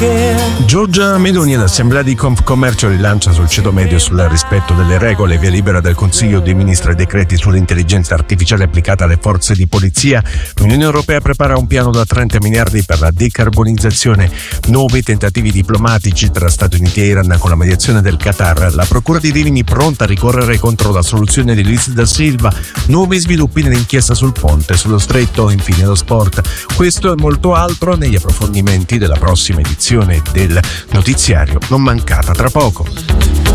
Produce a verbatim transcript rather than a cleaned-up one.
Giorgia Meloni all'Assemblea di Confcommercio rilancia sul ceto medio sul rispetto delle regole, via libera del Consiglio dei Ministri ai decreti sull'intelligenza artificiale applicata alle forze di polizia. L'Unione Europea prepara un piano da trenta miliardi per la decarbonizzazione, nuovi tentativi diplomatici tra Stati Uniti e Iran con la mediazione del Qatar, la Procura di Rimini pronta a ricorrere contro la soluzione di Luis da Silva, nuovi sviluppi nell'inchiesta sul ponte sullo stretto, infine lo sport. Questo e molto altro negli approfondimenti della prossima edizione del notiziario, non mancata tra poco.